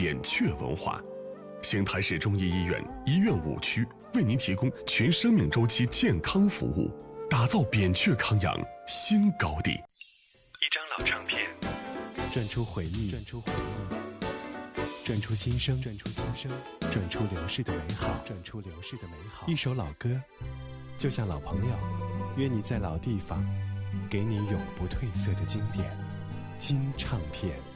扁鹊文化。邢台市中医医院医院5区为您提供全生命周期健康服务，打造扁鹊康养新高地。 一张老唱片， 转出回忆，转出心声，转出流逝的美好，一首老歌，就像老朋友，约你在老地方，给你永不褪色的经典金唱片。